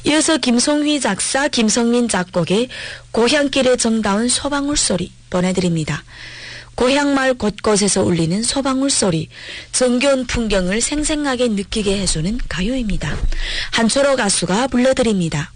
이어서 김송휘 작사, 김성민 작곡의 고향길의 정다운 소방울 소리 보내드립니다. 고향마을 곳곳에서 울리는 소방울 소리, 정겨운 풍경을 생생하게 느끼게 해주는 가요입니다. 한철호 가수가 불러드립니다.